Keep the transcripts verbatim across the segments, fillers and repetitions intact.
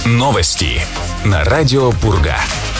Новости на радио Пурга.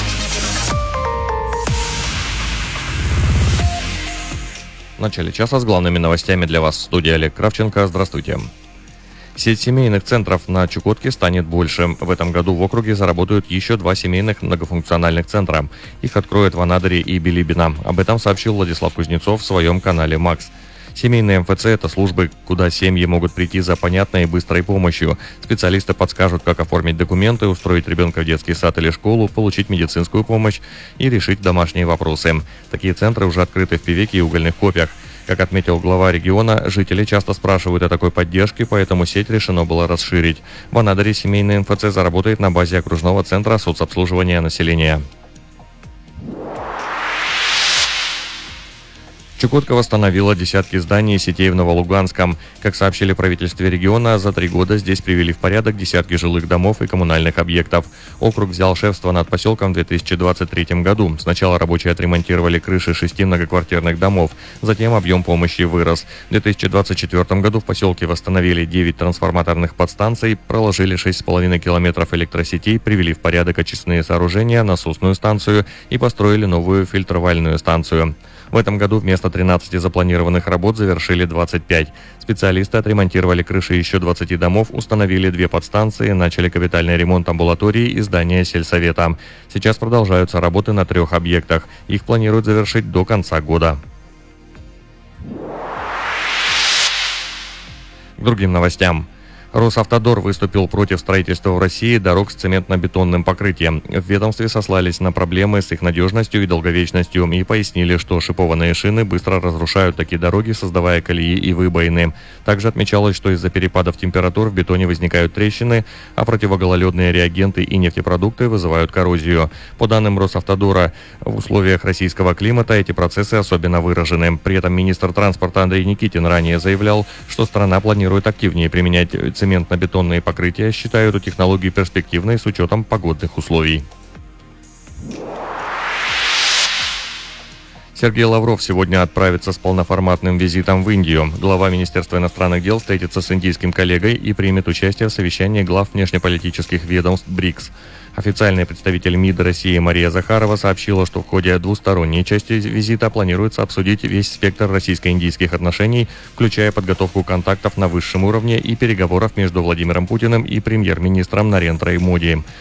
В начале часа с главными новостями для вас в студии Олег Кравченко. Здравствуйте. Сеть семейных центров на Чукотке станет больше. В этом году в округе заработают еще два семейных многофункциональных центра. Их откроют в Анадыре и Билибино. Об этом сообщил Владислав Кузнецов в своем канале «Макс». Семейные эм эф цэ – это службы, куда семьи могут прийти за понятной и быстрой помощью. Специалисты подскажут, как оформить документы, устроить ребенка в детский сад или школу, получить медицинскую помощь и решить домашние вопросы. Такие центры уже открыты в Певеке и Угольных Копьях. Как отметил глава региона, жители часто спрашивают о такой поддержке, поэтому сеть решено было расширить. В Анадыре семейный эм эф цэ заработает на базе окружного центра соцобслуживания населения. Чукотка восстановила десятки зданий и сетей в Новолуганском. Как сообщили в правительстве региона, за три года здесь привели в порядок десятки жилых домов и коммунальных объектов. Округ взял шефство над поселком в две тысячи двадцать третьем году. Сначала рабочие отремонтировали крыши шести многоквартирных домов, затем объем помощи вырос. В две тысячи двадцать четвёртом году в поселке восстановили девять трансформаторных подстанций, проложили шесть с половиной километров электросетей, привели в порядок очистные сооружения, насосную станцию и построили новую фильтровальную станцию. В этом году вместо тринадцати запланированных работ завершили двадцать пять. Специалисты отремонтировали крыши еще двадцати домов, установили две подстанции, начали капитальный ремонт амбулатории и здания сельсовета. Сейчас продолжаются работы на трех объектах. Их планируют завершить до конца года. К другим новостям. Росавтодор выступил против строительства в России дорог с цементно-бетонным покрытием. В ведомстве сослались на проблемы с их надежностью и долговечностью и пояснили, что шипованные шины быстро разрушают такие дороги, создавая колеи и выбоины. Также отмечалось, что из-за перепадов температур в бетоне возникают трещины, а противогололедные реагенты и нефтепродукты вызывают коррозию. По данным Росавтодора, в условиях российского климата эти процессы особенно выражены. При этом министр транспорта Андрей Никитин ранее заявлял, что страна планирует активнее применять цементно-бетонные покрытия, считают эту технологию перспективной с учетом погодных условий. Сергей Лавров сегодня отправится с полноформатным визитом в Индию. Глава Министерства иностранных дел встретится с индийским коллегой и примет участие в совещании глав внешнеполитических ведомств БРИКС. Официальный представитель МИД России Мария Захарова сообщила, что в ходе двусторонней части визита планируется обсудить весь спектр российско-индийских отношений, включая подготовку контактов на высшем уровне и переговоров между Владимиром Путиным и премьер-министром Нарендрой Моди.